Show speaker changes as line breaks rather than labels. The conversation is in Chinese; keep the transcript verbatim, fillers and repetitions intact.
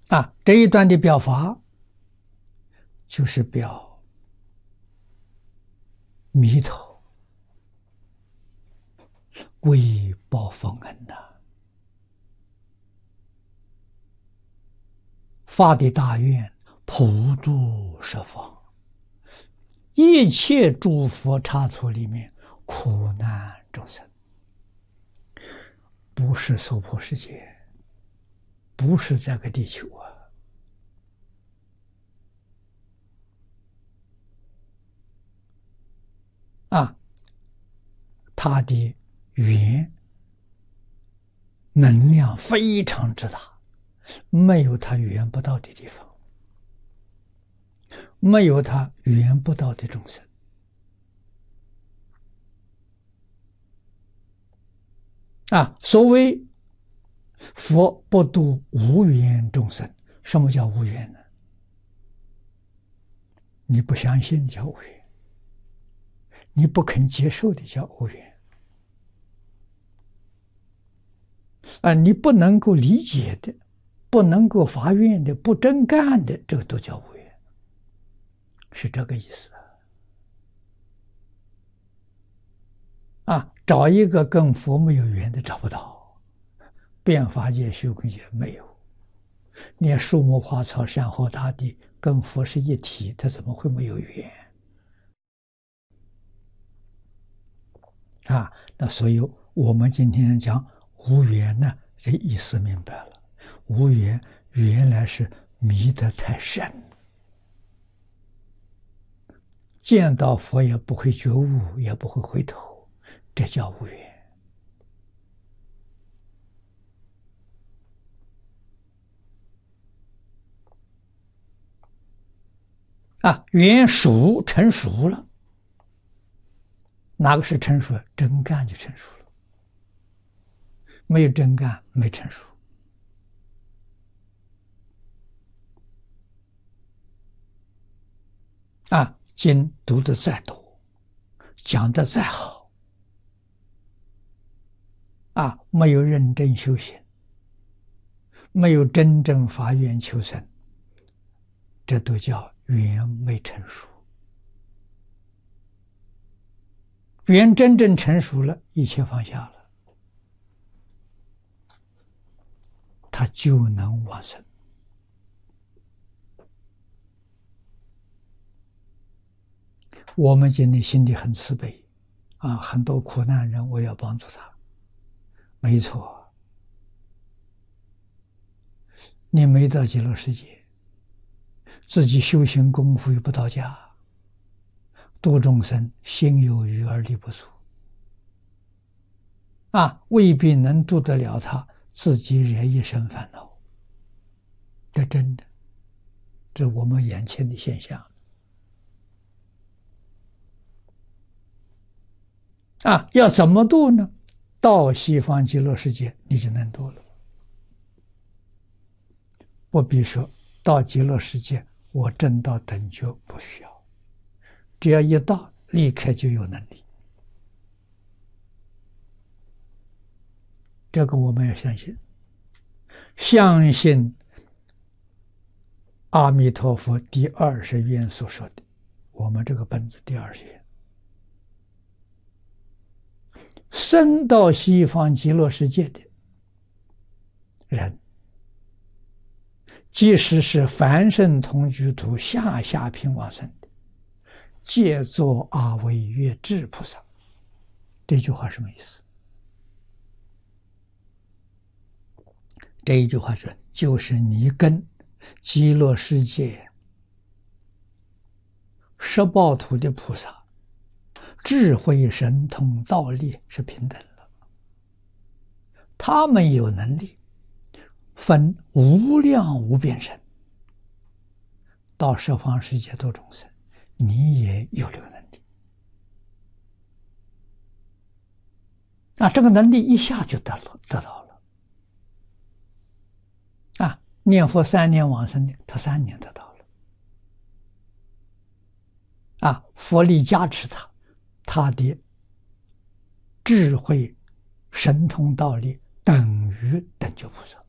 啊，这一段的表法就是表弥陀为报佛恩呐，发的大愿普度十方，一切诸佛刹土里面苦难众生，不是娑婆世界，不是这个地球啊。啊，他的缘能量非常之大，没有他缘不到的地方，没有他缘不到的众生。啊，所谓佛不度无缘众生，什么叫无缘呢？你不相信叫无缘，你不肯接受的叫无缘。啊，你不能够理解的，不能够发愿的，不真干的，这个都叫无缘，是这个意思。啊，找一个跟佛没有缘的找不到，变法界、虚空界没有，连树木花草、山河大地跟佛是一体，它怎么会没有缘？啊，那所以我们今天讲无缘呢，这意思明白了。无缘原来是迷得太深，见到佛也不会觉悟，也不会回头，这叫无缘。啊，缘熟成熟了，哪个是成熟了？真干就成熟了，没有真干没成熟。啊，经读得再多，讲得再好，啊，没有认真修行，没有真正发愿求生，这都叫缘没成熟。缘真正成熟了，一切放下了，他就能往生。我们今天心里很慈悲啊，很多苦难人，我要帮助他。没错，你没到极乐世界，自己修行功夫又不到家，度众生心有余而力不足啊，未必能度得了他，自己惹一身烦恼。这真的，这是我们眼前的现象。啊，要怎么度呢？到西方极乐世界，你就能度了。不必说到极乐世界，我证到等觉不需要，只要一到，立刻就有能力。这个我们要相信，相信阿弥陀佛第二十愿所说的，我们这个本子第二十愿。生到西方极乐世界的人，即使是凡圣同居土下下品往生的，皆作阿惟越致菩萨。这句话什么意思？这一句话说，就是你跟极乐世界十报土的菩萨智慧神通道力是平等了，他们有能力分无量无边身到十方世界度众生，你也有这个能力。啊，这个能力一下就得了得到了。啊，念佛三年往生的，他三年得到了。啊，佛力加持他。他的智慧、神通道力等于等觉菩萨。